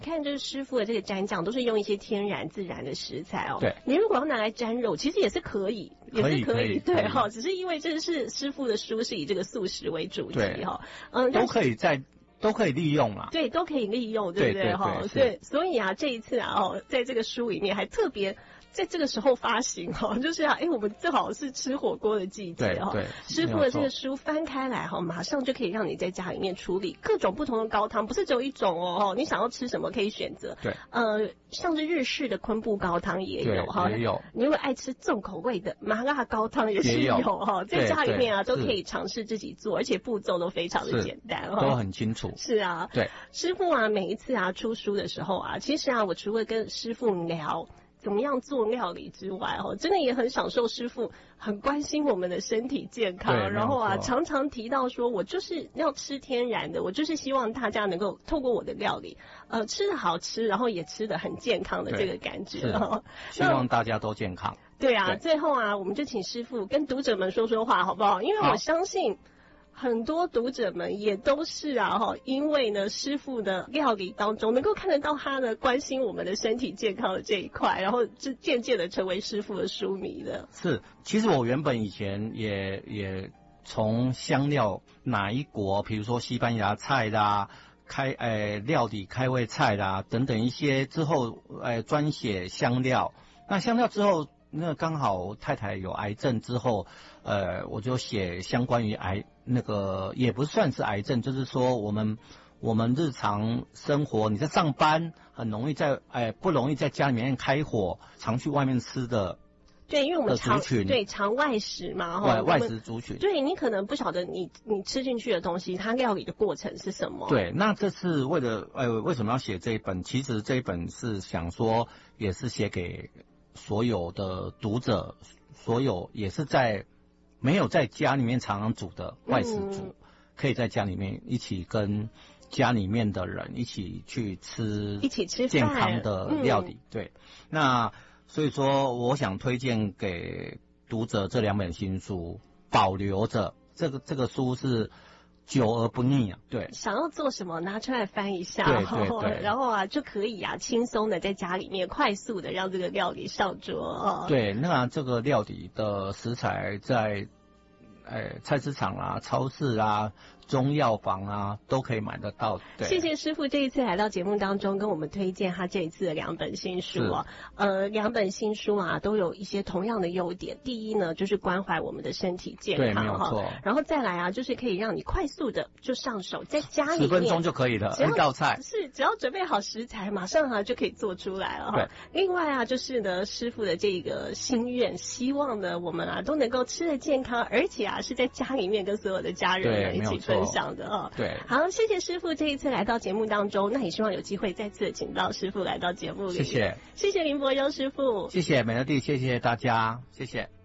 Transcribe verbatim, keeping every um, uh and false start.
看这师傅的这个蘸酱都是用一些天然自然的食材哦。 对， 你如果要拿来沾肉，其实也是可以，也是可以，对哈。只是因为这是师傅的书是以这个素食为主题哈，嗯， 都可以在。都可以利用啦， 对，都可以利用，对不对哈？对，所以啊，这一次啊，哦，在这个书里面还特别在这个时候发行哈，就是啊，哎，我们正好是吃火锅的季节哈， 对， 师傅的这个书翻开来哈，马上就可以让你在家里面处理各种不同的高汤，不是只有一种哦，你想要吃什么可以选择， 对， 呃，像是日式的昆布高汤也有哈， 也有， 你如果爱吃重口味的麻辣高汤也是有哈，在家里面啊都可以尝试自己做，而且步骤都非常的简单哈， 都很清楚， 是啊， 对， 师傅啊，每一次啊出书的时候啊，其实啊，我除了跟师傅聊怎么样做料理之外，哦，真的也很享受师傅很关心我们的身体健康，然后啊，常常提到说我就是要吃天然的，我就是希望大家能够透过我的料理，呃，吃得好吃，然后也吃得很健康的这个感觉哦。 希望大家都健康。 对啊，对，最后啊，我们就请师傅跟读者们说说话，好不好？因为我相信。很多读者们也都是啊哈，因为呢师傅的料理当中能够看得到他的关心我们的身体健康的这一块，然后就渐渐的成为师傅的书迷的。 是，其实我原本以前也也从香料哪一国，比如说西班牙菜啦、开呃料理开胃菜啦等等一些之后，呃专写香料。那香料之后，那刚好太太有癌症之后，呃我就写相关于癌。那个也不算是癌症，就是说我们我们日常生活，你在上班很容易在哎不容易在家里面开火，常去外面吃的。 对，因为我们常对常外食嘛， 外外食族群。 对，你可能不晓得你你吃进去的东西，它料理的过程是什么。 对，那这次为了呃为什么要写这一本？其实这一本是想说，也是写给所有的读者，所有也是在。没有在家里面常常煮的外食族，嗯、可以在家里面一起跟家里面的人一起去吃， 一起吃健康的料理。嗯、对，那所以说，我想推荐给读者这两本新书，保留着这个这个书是久而不腻啊。对， 想要做什么拿出来翻一下， 对对对， 然后啊就可以啊轻松的在家里面快速的让这个料理上桌。哦、 对，那这个料理的食材在呃菜市场啊、超市啊、中药房啊都可以买得到。对， 谢谢师傅这一次来到节目当中跟我们推荐他这一次的两本新书啊，呃，两本新书啊都有一些同样的优点。第一呢，就是关怀我们的身体健康， 对，没有错。 然后再来啊，就是可以让你快速的就上手，在家里面十分钟就可以了，一道菜是只要准备好食材，马上啊就可以做出来了。 对， 另外啊，就是呢，师傅的这个心愿，希望呢我们啊都能够吃得健康，而且啊是在家里面跟所有的家人们一起分享的啊。 对， 好，谢谢师傅这一次来到节目当中，那也希望有机会再次请到师傅来到节目里。 谢谢， 谢谢林伯优师傅， 谢谢美乐蒂，谢谢大家，谢谢。